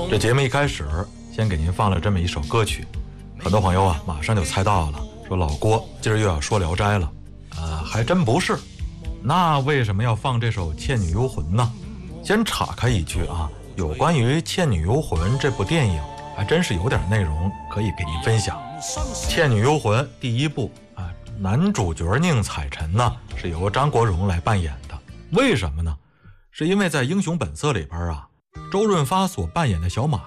这节目一开始先给您放了这么一首歌曲，很多朋友啊马上就猜到了，说老郭今儿又要说聊斋了。还真不是。那为什么要放这首《倩女幽魂》呢？先岔开一句啊，有关于《倩女幽魂》这部电影还真是有点内容可以给您分享。《倩女幽魂》第一部啊，男主角宁采臣呢是由张国荣来扮演的。为什么呢？是因为在《英雄本色》里边啊，周润发所扮演的小马